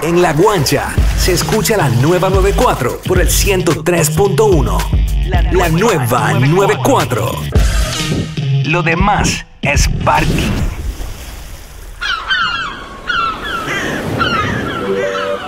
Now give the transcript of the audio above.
En La Guancha se escucha la nueva 94 por el 103.1. La nueva 94. Lo demás es parking.